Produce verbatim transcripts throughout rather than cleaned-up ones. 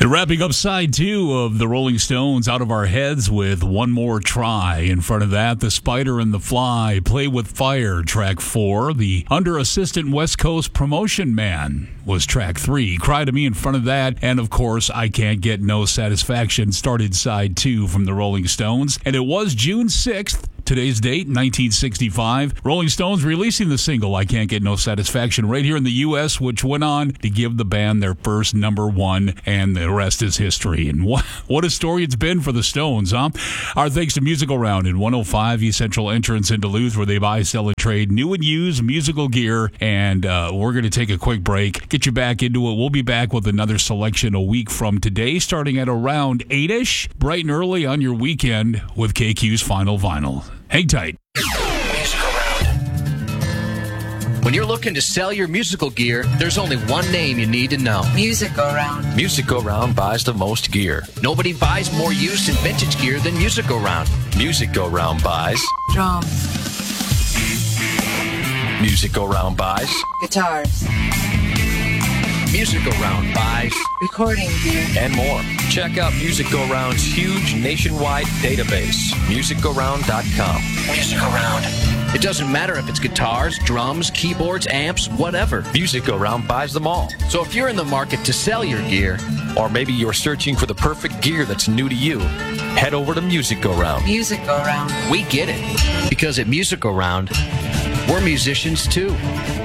And wrapping up side two of the Rolling Stones, Out of Our Heads with One More Try. In front of that, The Spider and the Fly, Play with Fire, track four. The Under Assistant West Coast Promotion Man was track three. Cry to Me in front of that. And of course, I Can't Get No Satisfaction started side two from the Rolling Stones. And it was June sixth. Today's date, nineteen sixty-five. Rolling Stones releasing the single, I Can't Get No Satisfaction, right here in the U S, which went on to give the band their first number one, and the rest is history. And what, what a story it's been for the Stones, huh? Our thanks to Musical Round in one oh five East Central Entrance in Duluth, where they buy, sell, and trade new and used musical gear. And uh, we're going to take a quick break, get you back into it. We'll be back with another selection a week from today, starting at around eight-ish, bright and early on your weekend with K Q's Final Vinyl. Hang tight. Musical Round. When you're looking to sell your musical gear, there's only one name you need to know. Musical Round. Musical Round buys the most gear. Nobody buys more used and vintage gear than Musical Round. Musical Round buys Drums. Musical Round buys Guitars. Musical Round buys Recording gear. and more. Check out Musical Round's huge nationwide database, musical round dot com. Musical Round. It doesn't matter if it's guitars, drums, keyboards, amps, whatever. Musical Round buys them all. So if you're in the market to sell your gear, Or maybe you're searching for the perfect gear that's new to you, head over to Musical Round. Musical Round. we get it. Because at Musical Round, we're musicians too.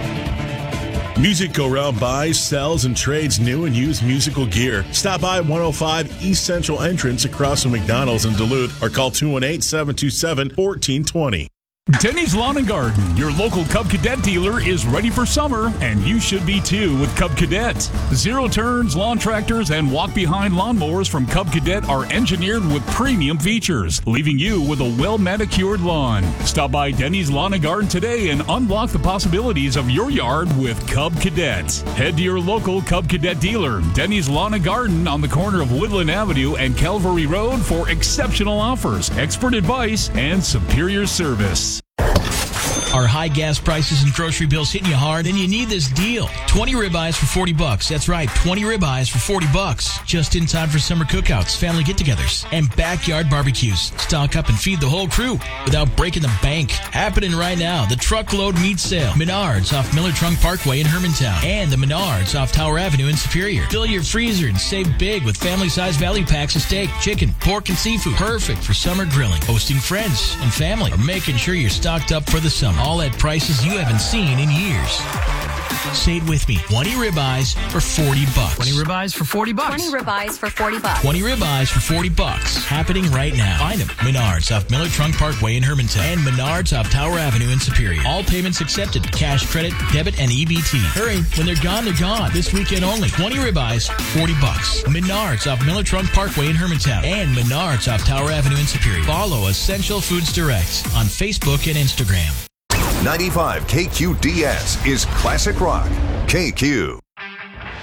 Music Go Round buys, sells, and trades new and used musical gear. Stop by one oh five East Central Entrance across from McDonald's in Duluth, or call two one eight, seven two seven, one four two zero. Denny's Lawn and Garden, your local Cub Cadet dealer, is ready for summer, and you should be too with Cub Cadet. Zero turns, lawn tractors, and walk-behind lawnmowers from Cub Cadet are engineered with premium features, leaving you with a well-manicured lawn. Stop by Denny's Lawn and Garden today and unlock the possibilities of your yard with Cub Cadet. Head to your local Cub Cadet dealer, Denny's Lawn and Garden, on the corner of Woodland Avenue and Calvary Road for exceptional offers, expert advice, and superior service. Are high gas prices and grocery bills hitting you hard? Then you need this deal. twenty ribeyes for forty bucks. That's right, twenty ribeyes for forty bucks. Just in time for summer cookouts, family get-togethers, and backyard barbecues. Stock up and feed the whole crew without breaking the bank. Happening right now, the Truckload Meat Sale. Menards off Miller Trunk Parkway in Hermantown, and the Menards off Tower Avenue in Superior. Fill your freezer and save big with family-sized value packs of steak, chicken, pork, and seafood. Perfect for summer grilling, hosting friends and family, or making sure you're stocked up for the summer. All at prices you haven't seen in years. Say it with me. twenty ribeyes for forty bucks. twenty ribeyes for forty bucks. twenty ribeyes for forty bucks. twenty ribeyes for forty bucks. Happening right now. Find them. Menards off Miller Trunk Parkway in Hermantown, and Menards off Tower Avenue in Superior. All payments accepted. Cash, credit, debit, and E B T. Hurry. When they're gone, they're gone. This weekend only. twenty ribeyes, forty bucks. Menards off Miller Trunk Parkway in Hermantown, and Menards off Tower Avenue in Superior. Follow Essential Foods Direct on Facebook and Instagram. ninety-five K Q D S is classic rock. K Q.